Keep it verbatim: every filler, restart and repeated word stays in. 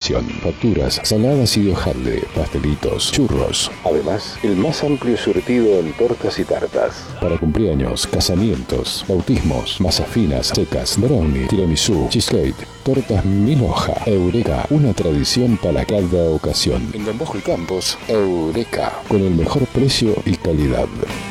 ocasión. Facturas, saladas y de hojaldre, pastelitos, churros. Además, el más amplio surtido en tortas y tartas. Para cumpleaños, casamientos, bautismos, masas finas, secas, brownie, tiramisú, cheesecake, tortas mil hoja. Eureka, una tradición para cada ocasión. En Don Bosco y Campos, Eureka, con el mejor precio y calidad.